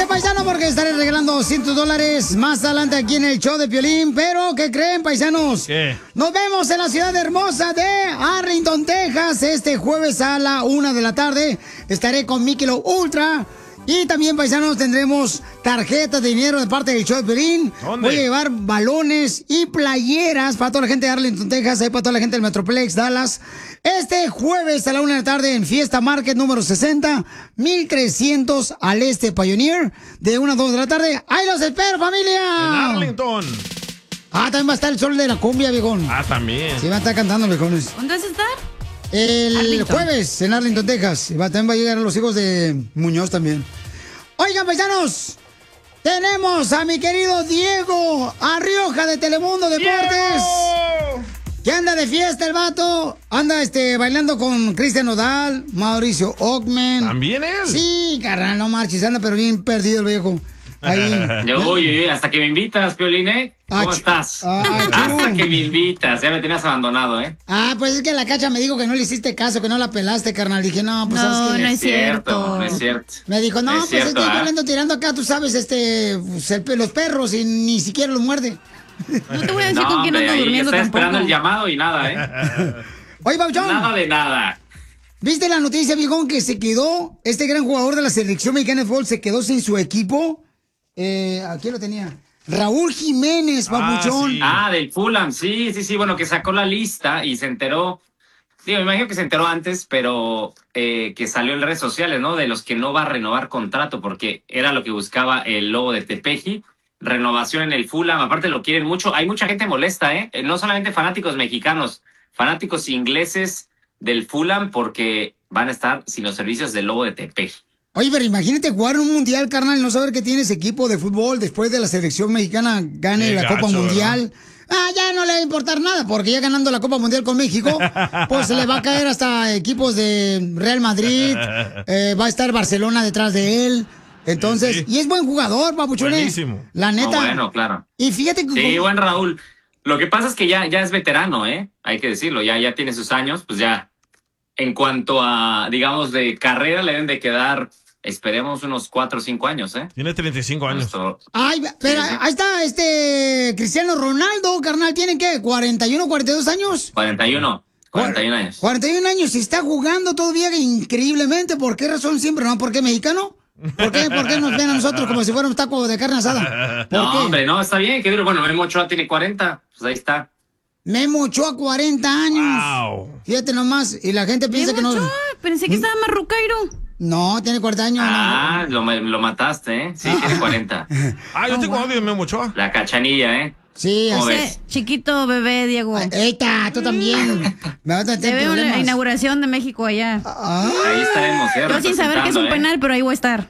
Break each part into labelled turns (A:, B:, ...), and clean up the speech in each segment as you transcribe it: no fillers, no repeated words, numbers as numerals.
A: Prepárense, paisano, porque estaré regalando $200 más adelante aquí en el show de Piolín. Pero, ¿qué creen, paisanos?
B: ¿Qué?
A: Nos vemos en la ciudad hermosa de Arlington, Texas, este jueves a la 1 de la tarde. Estaré con Michelob Ultra. Y también, paisanos, tendremos tarjetas de dinero de parte del show de Piolín.
B: ¿Dónde?
A: Voy a llevar balones y playeras para toda la gente de Arlington, Texas, y para toda la gente del Metroplex, Dallas. Este jueves a la 1 de la tarde en Fiesta Market número 60, 1300 al este Pioneer, de 1 a 2 de la tarde. ¡Ahí los espero, familia!
B: En Arlington.
A: Ah, también va a estar el sol de la cumbia, viejón.
B: Ah, también.
A: Sí, va a estar cantando, viejones.
C: ¿Dónde vas a estar?
A: El
C: Arlington.
A: jueves en Arlington, Texas. También va a llegar los hijos de Muñoz también. Oigan, paisanos, tenemos a mi querido Diego Arrioja de Telemundo Deportes.
B: ¡Diego!
A: Que anda de fiesta el vato. Anda bailando con Cristian Nodal, Mauricio Ockman.
B: ¿También él?
A: Sí, carnal, no marches, anda pero bien perdido el viejo. Ahí.
D: Oye, hasta que me invitas, Piolín, ¿eh? ¿Cómo estás? Hasta que me invitas, ya me tenías abandonado, ¿eh?
A: Ah, pues es que la Cacha me dijo que no le hiciste caso, que no la pelaste, carnal. Dije, no, pues
C: No,
A: ¿sabes qué?
C: no es cierto.
D: No es cierto.
A: Me dijo, no,
D: Es
A: pues
D: cierto,
A: es que yo
D: ¿ah?
A: le ando tirando acá, tú sabes, pues, los perros y ni siquiera los muerde.
C: No te voy a decir
D: No,
C: con quién
D: hombre,
C: ando
D: ahí
C: durmiendo
D: está
C: tampoco.
D: esperando el llamado y nada, ¿eh?
A: Oye, Pauchón,
D: Nada de nada.
A: ¿viste la noticia, viejón, que se quedó, este gran jugador de la selección mexicana de fútbol se quedó sin su equipo? Aquí lo tenía. Raúl Jiménez, papuchón.
B: sí.
D: Del Fulham, sí, bueno, que sacó la lista y se enteró, digo, me imagino que se enteró antes, pero que salió en redes sociales, ¿no? De los que no va a renovar contrato, porque era lo que buscaba el lobo de Tepeji, renovación en el Fulham, aparte lo quieren mucho, hay mucha gente molesta, no solamente fanáticos mexicanos, fanáticos ingleses del Fulham, porque van a estar sin los servicios del lobo de Tepeji.
A: Oye, pero imagínate jugar un mundial, carnal, y no saber que tienes equipo de fútbol después de la selección mexicana gane
B: Qué
A: la
B: gacho,
A: Copa Mundial.
B: ¿verdad?
A: Ya no le va a importar nada, porque ya ganando la Copa Mundial con México, pues le va a caer hasta equipos de Real Madrid, va a estar Barcelona detrás de él. Entonces,
B: Sí.
A: y es buen jugador, papuchones.
B: Buenísimo.
A: La neta.
D: Bueno, claro.
A: Y fíjate que...
D: Sí, buen Raúl. Lo que pasa es que ya es veterano, hay que decirlo, ya tiene sus años, pues ya en cuanto a, digamos, de carrera le deben de quedar, esperemos, unos 4 o 5 años,
B: Tiene 35 años.
D: Esto-
A: Ay, pero
D: Sí, sí.
A: ahí está Cristiano Ronaldo, carnal, ¿tiene qué? ¿41, 42 años?
D: 41 años.
A: 41 años y está jugando todavía increíblemente. ¿Por qué razón siempre? ¿No? ¿Por qué mexicano? ¿Por qué nos ven a nosotros como si fuéramos tacos de carne asada? ¿Por
D: No,
A: qué?
D: hombre, no, está bien, que duro. Bueno, Memo Ochoa tiene 40, pues ahí está.
A: Memo Ochoa, 40 años.
B: Wow.
A: Fíjate nomás. Y la gente piensa que no...
C: Pensé que estaba más rucairo.
A: No, tiene 40 años.
D: Lo mataste, ¿eh? Sí, tiene 40.
B: Yo tengo audio de Memo Ochoa.
D: La cachanilla, ¿eh?
A: Sí,
D: ¿Cómo
A: así.
D: ves?
C: Chiquito bebé, Diego.
A: Eita, tú también. Me vas a
C: Se
A: tener
C: ve una
A: problemas.
C: inauguración de México allá.
D: Ahí estaremos, ¿eh?
C: Yo sin saber que es un
D: representando, ¿eh?
C: penal, pero ahí voy a estar.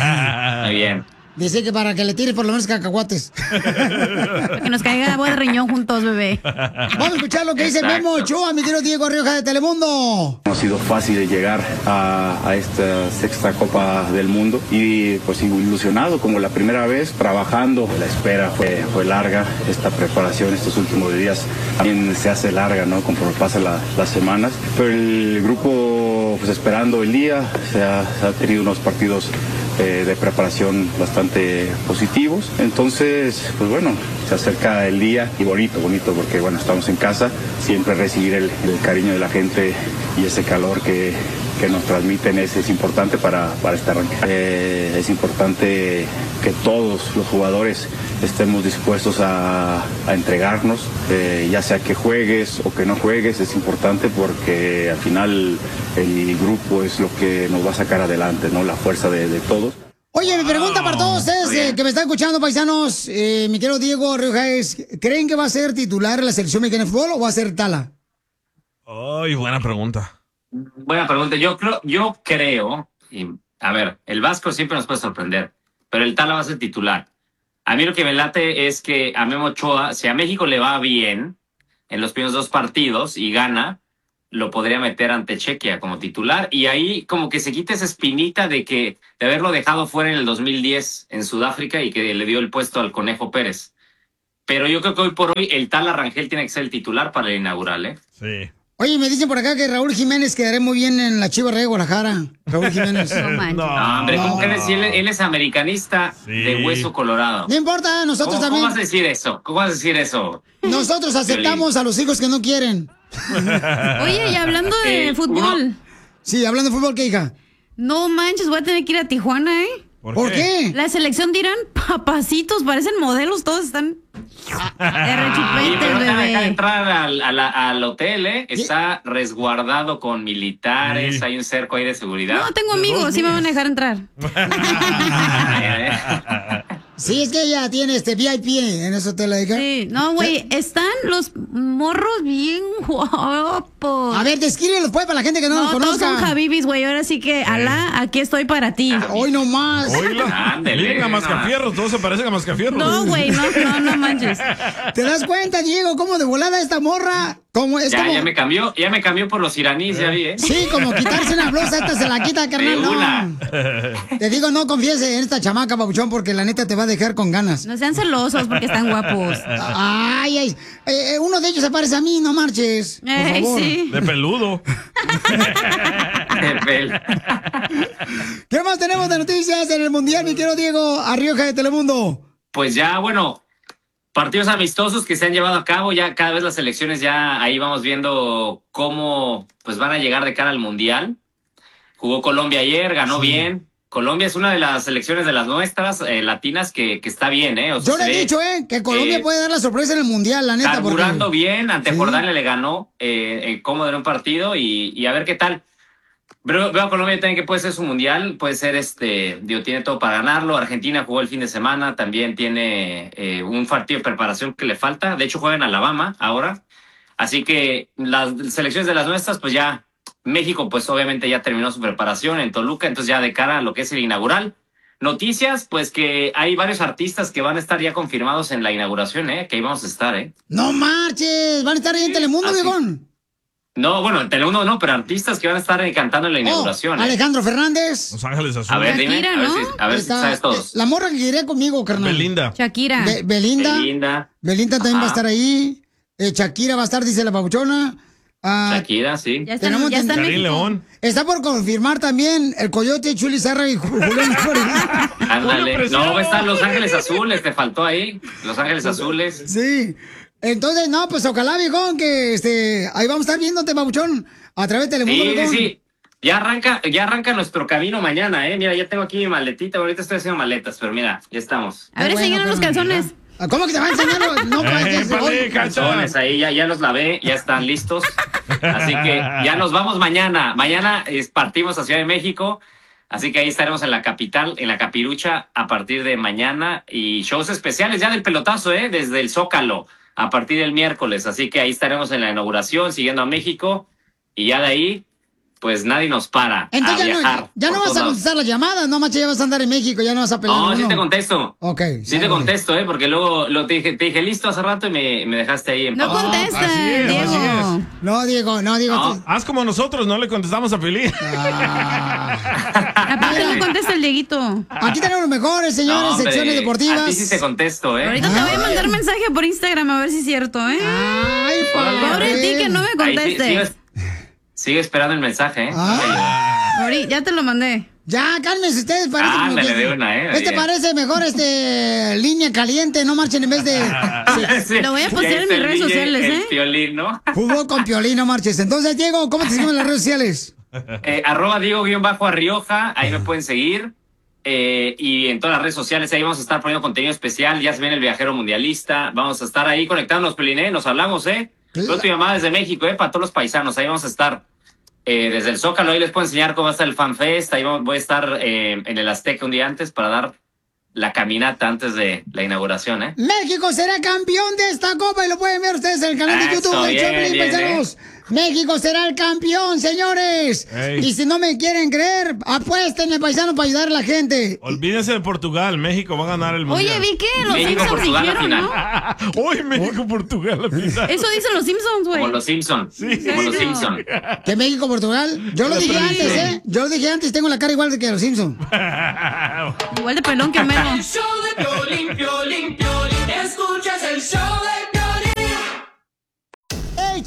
D: Muy bien.
A: Dice que para que le tires por lo menos cacahuates.
C: Para que nos caiga agua de riñón juntos, bebé.
A: Vamos a escuchar lo que dice
D: Exacto.
A: Memo Ochoa, mi querido Diego Rioja de Telemundo.
E: No ha sido fácil llegar a esta sexta Copa del Mundo y pues ilusionado como la primera vez, trabajando. La espera fue larga, esta preparación estos últimos días también se hace larga, ¿no? Conforme pasan las semanas. Pero el grupo pues esperando el día, se ha tenido unos partidos de preparación bastante positivos. Entonces, pues bueno, se acerca el día y bonito porque bueno, estamos en casa, siempre recibir el cariño de la gente y ese calor que nos transmiten es importante para este arranque. Es importante que todos los jugadores estemos dispuestos a entregarnos, ya sea que juegues o que no juegues, es importante porque al final el grupo es lo que nos va a sacar adelante, ¿no? La fuerza de todos.
A: Oye, mi pregunta para todos ustedes que me están escuchando, paisanos, mi querido Diego Rioja, ¿creen que va a ser titular en la selección mexicana de fútbol o va a ser Tala?
B: Ay, buena pregunta.
D: Buena pregunta. Yo creo, y, a ver, el Vasco siempre nos puede sorprender, pero el Tala va a ser titular. A mí lo que me late es que a Memo Ochoa, si a México le va bien en los primeros 2 partidos y gana, lo podría meter ante Chequia como titular y ahí como que se quita esa espinita de haberlo dejado fuera en el 2010 en Sudáfrica y que le dio el puesto al Conejo Pérez. Pero yo creo que hoy por hoy el Tala Rangel tiene que ser el titular para el inaugural, ¿eh?
B: Sí.
A: Oye, me dicen por acá que Raúl Jiménez quedaría muy bien en la Chivas Rey de Guadalajara. Raúl Jiménez.
D: No, hombre, ¿cómo crees? Si él es americanista de hueso colorado.
A: No importa, nosotros también.
D: ¿Cómo vas a decir eso? ¿Cómo vas a decir eso?
A: Nosotros aceptamos a los hijos que no quieren.
C: Oye, y hablando de fútbol.
A: Sí, hablando de fútbol, ¿qué, hija?
C: No manches, voy a tener que ir a Tijuana, ¿eh?
A: ¿Por qué?
C: La selección de Irán, papacitos, parecen modelos, todos están de
D: Sí, pero no te van a dejar
C: bebé.
D: entrar al hotel, ¿eh? Está resguardado con militares, hay un cerco ahí de seguridad.
C: No, tengo amigos, sí me van a dejar entrar.
A: Sí, es que ella tiene VIP en ese hotel, hija.
C: Sí, no, güey, están los morros bien guapos.
A: A ver, descríbelos pues para la gente que no los
C: todos
A: conozca.
C: son Javibis, güey, ahora sí que, Alá, aquí estoy para ti.
A: Hoy no más.
B: Miren a Mascafierros, todos se parecen a Mascafierros.
C: No, güey, no manches.
A: ¿Te das cuenta, Diego, cómo de volada esta morra? Como es como...
D: Ya me cambió por los iraníes, ya vi, ¿eh?
A: Sí, como quitarse una blusa, esta se la quita, carnal. No. Te digo, no confíes en esta chamaca, papuchón, porque la neta te va a dejar con ganas.
C: No sean celosos porque están guapos.
A: Ay, uno de ellos se parece a mí, no marches. Por favor.
C: Sí.
B: De peludo.
A: ¿Qué más tenemos de noticias en el Mundial, mi querido Diego Arrioja de Telemundo?
D: Pues ya, bueno, partidos amistosos que se han llevado a cabo, ya cada vez las selecciones ya ahí vamos viendo cómo pues van a llegar de cara al Mundial. Jugó Colombia ayer, ganó bien. Colombia es una de las selecciones de las nuestras latinas que está bien, ¿eh? O sea,
A: Yo le he dicho, que Colombia puede dar la sorpresa en el Mundial, la neta.
D: Carburando bien, ante
A: Sí.
D: Jordania le ganó cómodo en un partido y a ver qué tal. Veo a Colombia también que puede ser su Mundial, puede ser tiene todo para ganarlo. Argentina jugó el fin de semana, también tiene un partido de preparación que le falta. De hecho, juega en Alabama ahora. Así que las selecciones de las nuestras, pues ya México, pues obviamente ya terminó su preparación en Toluca, entonces ya de cara a lo que es el inaugural. Noticias, pues que hay varios artistas que van a estar ya confirmados en la inauguración, que ahí vamos a estar,
A: No marches, van a estar ahí en Telemundo, Diegón.
D: No, bueno, en Telemundo no, pero artistas que van a estar cantando en la inauguración.
A: Alejandro Fernández.
B: Los Ángeles Azules.
D: A ver, dime,
C: Shakira,
D: a ver si sabes todos.
A: La morra que iría conmigo, carnal.
B: Belinda.
C: Shakira.
A: Belinda. Belinda también va a estar ahí. Shakira va a estar, dice la papuchona.
D: Shakira, sí.
C: Ya está en
B: Karim León.
A: Está por confirmar también el Coyote, Chuli Zarra y Julián Flores.
D: Ándale. No, va a estar Los Ángeles Azules, te faltó ahí. Los Ángeles Azules.
A: Sí. Entonces, no, pues ojalá, viejón, que ahí vamos a estar viéndote, papuchón, a través de Telemundo, viejón.
D: Sí. Ya arranca nuestro camino mañana, Mira, ya tengo aquí mi maletita. Ahorita estoy haciendo maletas, pero mira, ya estamos.
C: A ver, enséñanos los calzones.
A: ¿Cómo que te va a enseñar? No,
D: calzones ahí, ya los lavé, ya están listos. Así que ya nos vamos mañana. Mañana partimos a Ciudad de México. Así que ahí estaremos en la capital, en la Capirucha, a partir de mañana. Y shows especiales ya del pelotazo, desde el Zócalo, a partir del miércoles. Así que ahí estaremos en la inauguración, siguiendo a México. Y ya de ahí, pues nadie nos para.
A: Entonces
D: a viajar
A: ya no vas a contestar las llamadas, no, macho, ya vas a andar en México, ya no vas a pelear.
D: No, sí te contesto.
A: Ok.
D: Sí te contesto, porque luego te dije listo hace rato y me dejaste ahí en
C: No
D: pausa.
C: contesta,
B: así es,
C: Diego.
B: así es.
A: No, Diego.
D: No.
B: Haz como nosotros, no le contestamos a Pelín.
C: Aparte no contesta el Dieguito.
A: Aquí tenemos los mejores, señores,
D: No, hombre,
A: secciones deportivas.
D: A ti sí te contesto,
C: Ahorita te voy a mandar mensaje por Instagram a ver si es cierto,
A: Ay,
C: Pobre de ti que no me contestes.
D: Sigue esperando el mensaje,
C: Ahorita, ya te lo mandé.
A: Ya, cálmense ustedes, parece como
D: Ándale,
A: que-
D: de una,
A: Este parece mejor, línea caliente, no marchen en vez de
D: Sí.
C: Lo voy a postear
D: Ya
C: en mis
D: está el
C: redes
D: DJ,
C: sociales,
D: el Piolín, ¿no?
A: fútbol con Piolín, no marches. Entonces, Diego, ¿cómo te seguimos en las redes sociales?
D: @ Diego_Arrioja, ahí me pueden seguir. Y en todas las redes sociales ahí vamos a estar poniendo contenido especial. Ya se viene el viajero mundialista. Vamos a estar ahí conectándonos, Pelín, nos hablamos, Veo tu llamada desde México, para todos los paisanos. Ahí vamos a estar desde el Zócalo. Ahí les puedo enseñar cómo va a estar el FanFest. Ahí voy a estar en el Azteca un día antes para dar la caminata antes de la inauguración,
A: México será campeón de esta copa y lo pueden ver ustedes en el canal de
D: Eso,
A: YouTube de
D: bien,
A: Choplin,
D: bien,
A: paisanos. México será el campeón, señores.
B: Ey.
A: Y si no me quieren creer, apuéstenle, paisano, para ayudar a la gente.
B: Olvídense de Portugal, México va a ganar el mundial.
C: Oye, vi que los
D: México,
C: Simpsons
D: Portugal, la
C: dijeron,
D: final.
C: ¿no?
B: Uy, México, Portugal, la final.
C: Eso dicen los Simpsons, güey.
D: Como los Simpson.
B: Sí.
D: Como los
C: ¿En serio?
D: Simpson.
A: Que México, Portugal. Yo lo
B: La
A: dije
B: predicción.
A: antes, Yo lo dije antes, tengo la cara igual que los Simpsons.
C: Igual de pelón que Homero.
F: El show de Piolín, escuchas el show de Piolín.
A: ¡Hey,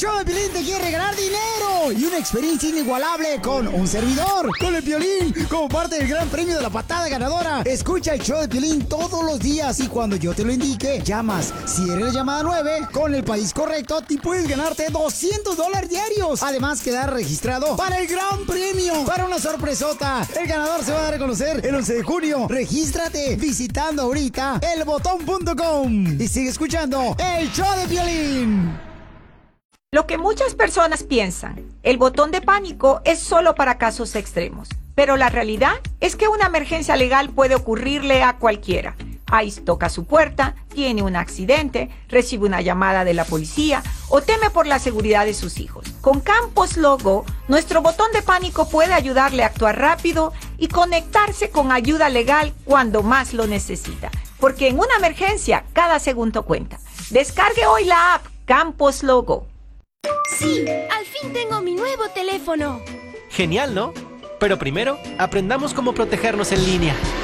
A: show de Piolín te quiere regalar dinero y una experiencia inigualable con un servidor, con el Piolín, como parte del gran premio de la patada ganadora. Escucha el show de Piolín todos los días y cuando yo te lo indique, llamas. Si eres la llamada 9, con el país correcto, te puedes ganarte $200 diarios. Además, quedar registrado para el gran premio, para una sorpresota. El ganador se va a dar a conocer el 11 de junio. Regístrate visitando ahorita elbotón.com y sigue escuchando el show de Piolín.
F: Lo que muchas personas piensan, el botón de pánico es solo para casos extremos. Pero la realidad es que una emergencia legal puede ocurrirle a cualquiera. ICE toca su puerta, tiene un accidente, recibe una llamada de la policía o teme por la seguridad de sus hijos. Con Campos Logo, nuestro botón de pánico puede ayudarle a actuar rápido y conectarse con ayuda legal cuando más lo necesita. Porque en una emergencia, cada segundo cuenta. Descargue hoy la app Campos Logo.
G: Sí, al fin tengo mi nuevo teléfono.
H: Genial, ¿no? Pero primero, aprendamos cómo protegernos en línea.